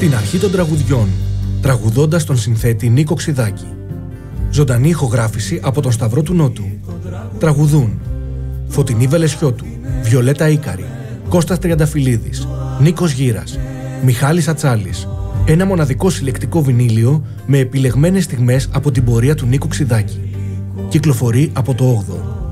Στην αρχή των τραγουδιών, τραγουδώντας τον συνθέτη Νίκο Ξιδάκη. Ζωντανή ηχογράφηση από τον Σταυρό του Νότου. Τραγουδούν Φωτεινή Βελεσιώτου, Βιολέτα Ίκαρη, Κώστας Τριανταφυλλίδης, Νίκος Γύρας, Μιχάλης Ατσάλης. Ένα μοναδικό συλλεκτικό βινίλιο με επιλεγμένες στιγμές από την πορεία του Νίκου Ξιδάκη. Κυκλοφορεί από το 8ο.